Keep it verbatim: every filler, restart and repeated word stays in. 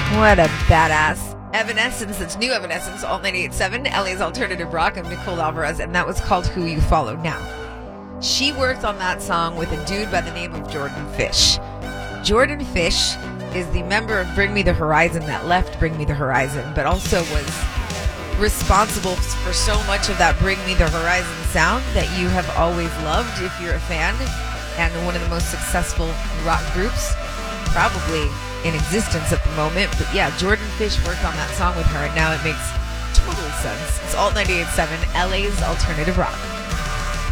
What a badass. Evanescence, it's new Evanescence, Alt ninety-eight point seven, L A's Alternative Rock. I'm Nicole Alvarez, and that was called Who You Follow. Now, she worked on that song with a dude by the name of Jordan Fish. Jordan Fish is the member of Bring Me the Horizon that left Bring Me the Horizon, but also was responsible for so much of that Bring Me the Horizon sound that you have always loved if you're a fan, and one of the most successful rock groups probably in existence at the moment. But yeah, Jordan Fish worked on that song with her, and now it makes total sense. It's Alt ninety-eight point seven, L A's Alternative Rock.